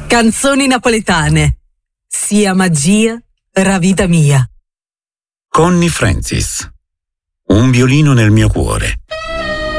Canzoni napoletane. Sia magia, ra vita mia. Connie Francis. Un violino nel mio cuore.